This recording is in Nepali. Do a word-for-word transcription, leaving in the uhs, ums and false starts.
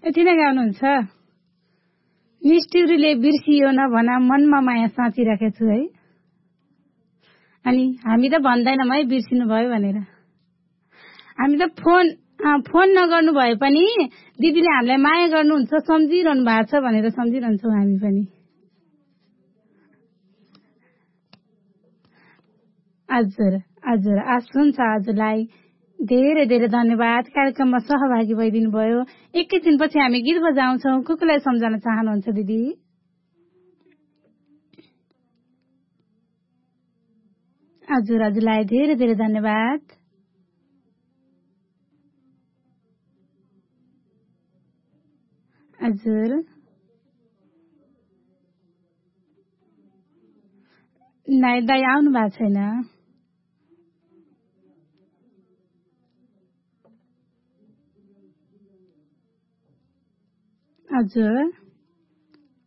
यति नै गाउनुहुन्छ। निष्ठुरीले बिर्सियो न भना मनमा माया साँचिराखेको छु है। अनि हामी त भन्दैनौँ है बिर्सिनु भयो भनेर। हामी त फोन फोन नगर्नु भए पनि दिदीले हामीलाई माया गर्नुहुन्छ, सम्झिरहनु भएको छ भनेर सम्झिरहन्छौँ हामी पनि। हजुर हजुर आश हुन्छ हजुरलाई धेरै धेरै धन्यवाद कार्यक्रममा सहभागी भइदिनु भयो। एकैछिनपछि हामी गीत बजाउँछौँ। को कोलाई सम्झाउन चाहनुहुन्छ दिदी? हजुर हजुरलाई धेरै धेरै धन्यवाद। हजुर नाइ दाइ आउनु भएको छैन। हजुर